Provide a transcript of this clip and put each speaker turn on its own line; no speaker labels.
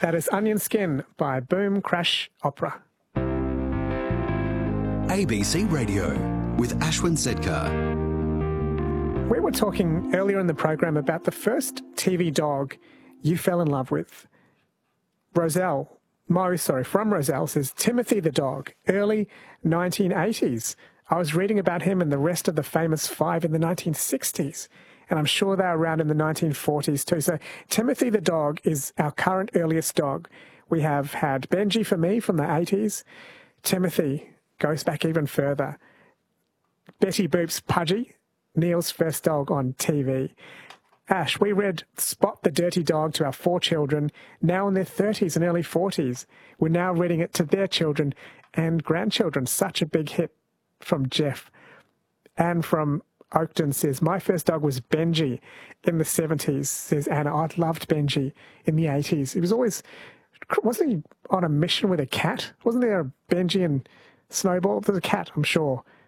That is Onion Skin by Boom Crash Opera.
ABC Radio with Ashwin Sedkar.
We were talking earlier in the program about the first TV dog you fell in love with. From Roselle says, Timothy the dog, early 1980s. I was reading about him and the rest of the famous five in the 1960s, and I'm sure they were around in the 1940s too. So Timothy the dog is our current earliest dog. We have had Benji for me from the 80s. Timothy goes back even further. Betty Boop's Pudgy, Neil's first dog on TV. Ash, we read Spot the Dirty Dog to our 4 children, now in their 30s and early 40s. We're now reading it to their children and grandchildren. Such a big hit from Jeff. And from Oakton says, my first dog was Benji in the 70s, says Anna. I loved Benji in the 80s. He was always, wasn't he on a mission with a cat? Wasn't there a Benji and Snowball? There's a cat, I'm sure.